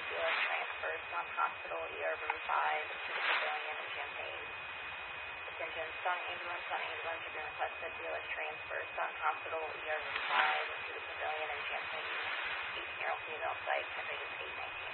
BLS transfer, Sun Hospital, ER Room 5 to the Pavilion in Champaign. Attention, Sun Ambulance have been requested BLS transfer, Sun Hospital, ER Room 5 to the Pavilion in Champaign. 18-year-old female, site, temping is 819.